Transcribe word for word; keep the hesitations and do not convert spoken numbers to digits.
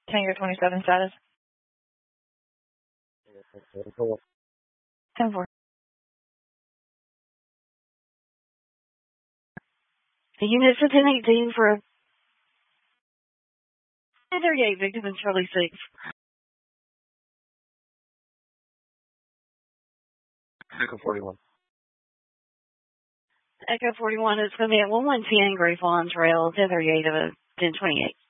Tango twenty-seven status. ten four. The unit for ten eighteen for a thirty-eight victim in Charlie six. Echo forty-one. Echo forty-one is going to be at one one ten Gray Fawn Trail, ten thirty-eight of a ten twenty-eight.